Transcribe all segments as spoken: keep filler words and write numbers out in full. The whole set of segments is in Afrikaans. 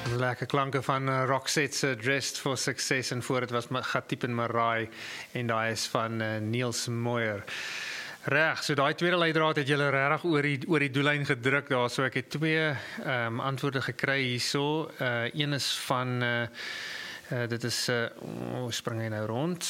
Lekker klanke van uh, Roxette se Dressed for Success en voor dit was Gatiep en Marai en daai is van uh, Niels Moyer. Reg, so daai tweede leidraad het julle regtig oor die oor die doellyn gedruk daar, so ek het twee um, antwoorde gekry hierso. Uh, een is van uh, uh, dit is uh, oh, spring hy nou rond.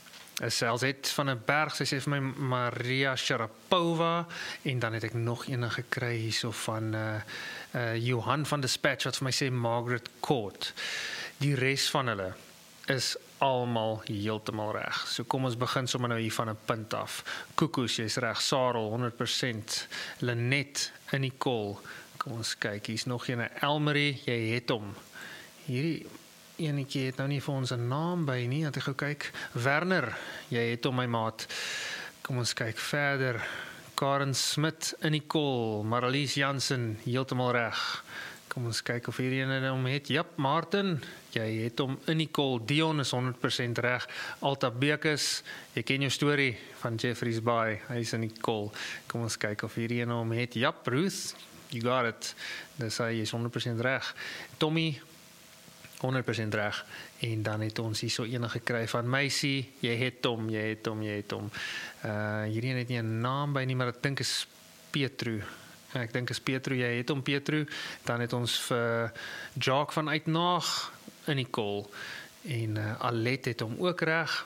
Is Elzet van 'n berg, sy sê vir my Maria Sharapova en dan het ek nog een gekry hierso van uh, uh, Johan van Dispatch wat vir my sê Margaret Court. Die res van hulle is almal heeltemal reg. So kom ons begin sommer nou hier van 'n punt af. Koekoes, jy's reg. Sarel honderd persent. Lenet in die kol. Kom ons kyk, hier's nog een. Elmarie, jy het hom. Hierdie enetjie het nou nie vir ons 'n naam by nie, want ek gou kyk. Werner, jy het hom my maat. Kom ons kyk verder. Karen Smit in die kol. Marlies Jansen, heeltemal reg. Kom ons kyk of hierdie ene hom het. Jap, Martin, jy het hom in die kol. Dion is honderd persent reg. Alta Bekes, jy ken jou storie van Jeffreys Bay. Hy is in die kol. Kom ons kyk of hierdie ene hom het. Jap, Ruth, you got it. Dis hy is honderd persent reg. Tommy, honderd persent reg. En dan het ons hier so enige gekry van Meisie, jy het hom, jy het hom, jy het hom. Uh, hierdie het nie 'n naam by nie, maar ek dink is Petru. Ek dink is Petru, jy het hom Petru. Dan het ons vir Jacques van Uitnaag in die kol. En uh, Alet het hom ook reg.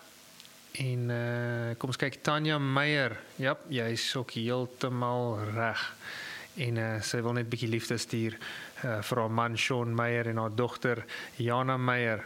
En uh, kom ons kyk, Tanya Meyer. Ja, jy is ook heeltemal reg. En uh, sy wil net 'n bietjie liefde stuur uh, vir haar man Sean Meyer en haar dogter Jana Meyer.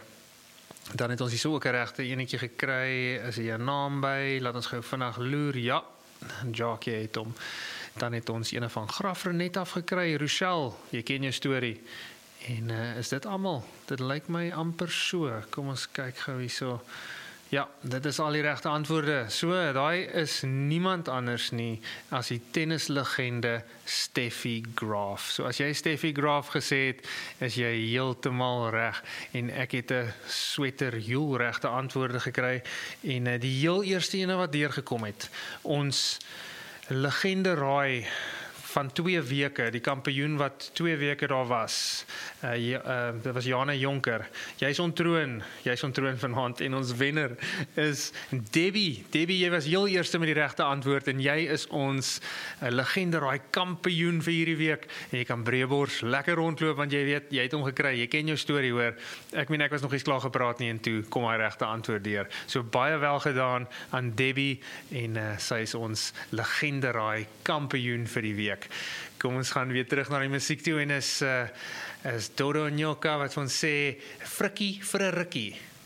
Dan het ons hier so ook 'n regte enetjie gekry. Is hier 'n naam by? Laat ons gou vinnig loer. Ja, Jacques het hom. Dan het ons ene van Grafrenet afgekry. Rochelle, jy ken jou storie. En uh, is dit almal? Dit lyk my amper so. Kom ons kyk gou hierso. Ja, dit is al die regte antwoorde. So, daai is niemand anders nie as die tennislegende Steffi Graf. So as jy Steffi Graf gesê het, is jy heeltemal reg. En ek het 'n sweater heel regte antwoorde gekry. En uh, die heel eerste ene wat deurgekom het, ons legende raai van twee weke, die kampioen wat twee weke daar was, uh, uh, dit was Jana Jonker, jy is ontroon, jy is ontroon vanaand, en ons wenner is Debbie, Debbie, jy was heel eerste met die regte antwoord, en jy is ons uh, legende raai kampioen vir hierdie week, en jy kan breebors lekker rondloop, want jy weet, jy het hom gekry, jy ken jou storie hoor, ek meen ek was nog eens klaar gepraat nie, en toe kom hy regte antwoord deur, so baie wel gedaan aan Debbie, en uh, sy is ons legende raai kampioen vir die week. Kom ons gaan weer terug na die musiek toe en is, uh, is Dodo Nyoka wat ons sê, frikkie vir 'n rukkie.